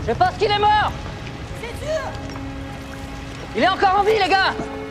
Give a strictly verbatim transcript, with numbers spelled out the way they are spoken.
Je pense qu'il est mort. C'est sûr. Il est encore en vie, les gars.